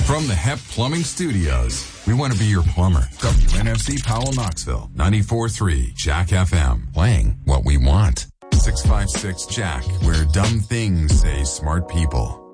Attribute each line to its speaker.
Speaker 1: From the HEP Plumbing Studios, we want to be your plumber. WNFC Powell, Knoxville, 94.3 Jack FM, playing what we want. 656 Jack, where dumb things say smart people.